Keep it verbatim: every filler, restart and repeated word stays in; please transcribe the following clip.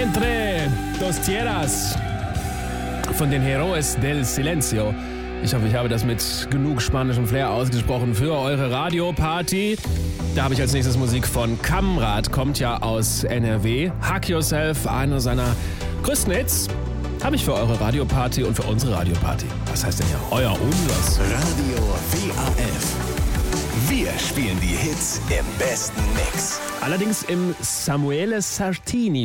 Entre dos tierras von den Héroes del Silencio. Ich hoffe, ich habe das mit genug spanischem Flair ausgesprochen für eure Radioparty. Da habe ich als nächstes Musik von Kamrat, kommt ja aus N R W. Hug Yourself, einer seiner größten Hits, habe ich für eure Radioparty und für unsere Radioparty. Was heißt denn ja euer Umsatz? Radio W A F. Wir spielen die Hits im besten Mix. Allerdings im Samuele Sartini